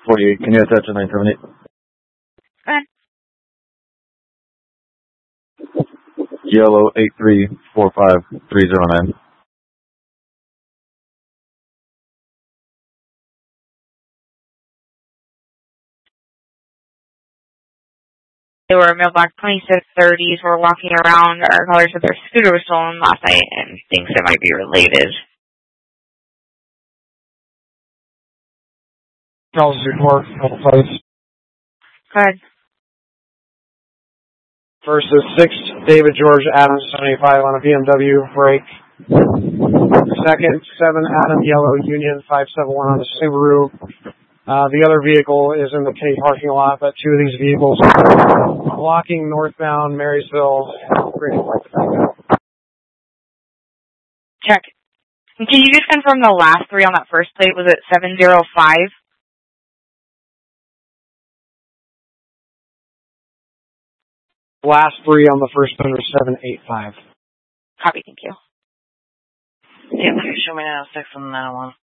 48. Can you attach a 978? Go ahead. Yellow 8345309. They were mailbox 2630s, were walking around. Our callers said their scooter was stolen last night and thinks it might be related. Charles report, place. Go ahead. First is 6 David George Adams 75 on a BMW break. Second, 7 Adam Yellow Union 571 on a Subaru. The other vehicle is in the K parking lot, but 2 of these vehicles are blocking northbound Marysville. Check. And can you just confirm the last 3 on that first plate? Was it 705? Last 3 on the first one are 785. Copy, thank you. Yeah, show me now 6 on that one.